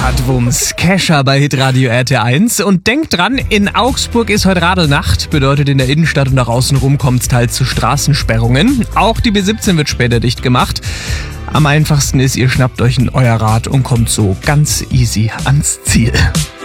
Radwumms, Kescher bei Hitradio RT1. Und denkt dran, in Augsburg ist heute Radelnacht. Bedeutet, in der Innenstadt und auch außenrum kommt es teils zu Straßensperrungen. Auch die B17 wird später dicht gemacht. Am einfachsten ist, ihr schnappt euch euer Rad und kommt so ganz easy ans Ziel.